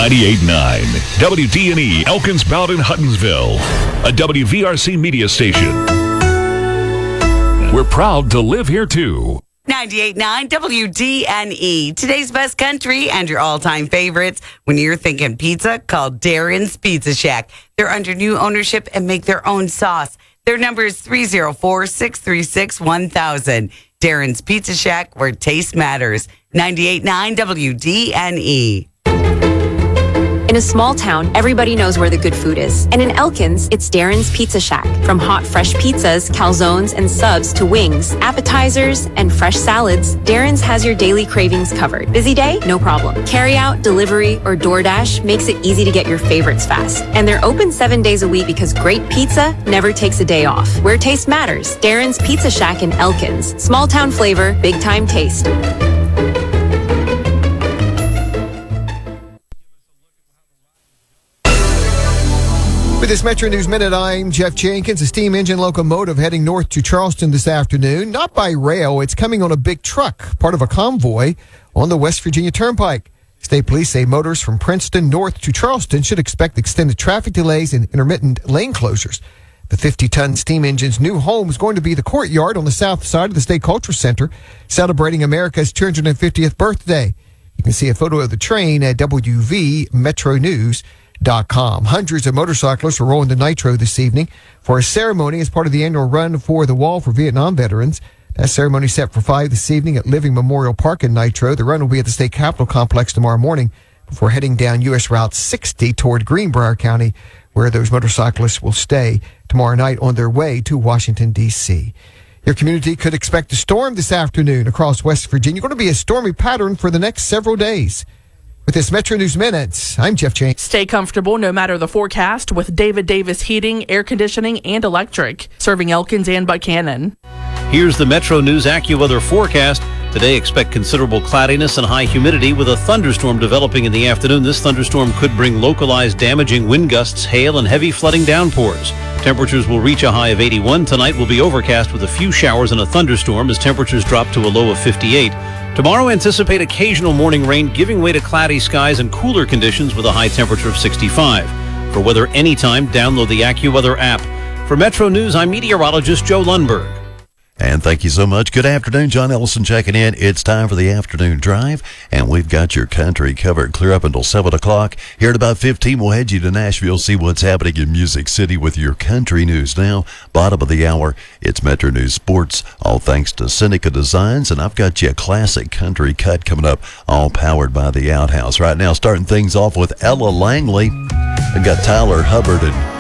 98.9 WDNE Elkins Bowden Huttonsville, a WVRC media station. We're proud to live here too. 98.9 WDNE. Today's best country and your all-time favorites. When you're thinking pizza, call Darren's Pizza Shack. They're under new ownership and make their own sauce. Their number is 304-636-1000. Darren's Pizza Shack, where taste matters. 98.9 WDNE. In a small town, everybody knows where the good food is. And in Elkins, it's Darren's Pizza Shack. From hot, fresh pizzas, calzones, and subs to wings, appetizers, and fresh salads, Darren's has your daily cravings covered. Busy day? No problem. Carry out, delivery, or DoorDash makes it easy to get your favorites fast. And they're open 7 days a week because great pizza never takes a day off. Where taste matters, Darren's Pizza Shack in Elkins. Small town flavor, big time taste. With this Metro News Minute, I'm Jeff Jenkins. A steam engine locomotive heading north to Charleston this afternoon. Not by rail, it's coming on a big truck, part of a convoy on the West Virginia Turnpike. State police say motors from Princeton north to Charleston should expect extended traffic delays and intermittent lane closures. The 50-ton steam engine's new home is going to be the courtyard on the south side of the State Cultural Center, celebrating America's 250th birthday. You can see a photo of the train at WVMetroNews.com. Hundreds of motorcyclists are rolling to Nitro this evening for a ceremony as part of the annual Run for the Wall for Vietnam veterans. That ceremony set for 5 this evening at Living Memorial Park in Nitro. The run will be at the State Capitol Complex tomorrow morning before heading down U.S. Route 60 toward Greenbrier County, where those motorcyclists will stay tomorrow night on their way to Washington, D.C. Your community could expect a storm this afternoon across West Virginia. Going to be a stormy pattern for the next several days. With this Metro News Minute, I'm Jeff Jenkins. Stay comfortable no matter the forecast with David Davis Heating, Air Conditioning, and Electric, serving Elkins and Buchanan. Here's the Metro News AccuWeather forecast. Today, expect considerable cloudiness and high humidity with a thunderstorm developing in the afternoon. This thunderstorm could bring localized damaging wind gusts, hail, and heavy flooding downpours. Temperatures will reach a high of 81. Tonight will be overcast with a few showers and a thunderstorm as temperatures drop to a low of 58. Tomorrow, anticipate occasional morning rain giving way to cloudy skies and cooler conditions with a high temperature of 65. For weather anytime, download the AccuWeather app. For Metro News, I'm meteorologist Joe Lundberg. And thank you so much. Good afternoon. John Ellison checking in. It's time for the afternoon drive, and we've got your country covered clear up until 7 o'clock. Here at about 15, we'll head you to Nashville, see what's happening in Music City with your country news now. Bottom of the hour, it's Metro News Sports, all thanks to Seneca Designs, and I've got you a classic country cut coming up, all powered by the Outhouse. Right now, starting things off with Ella Langley. I've got Tyler Hubbard and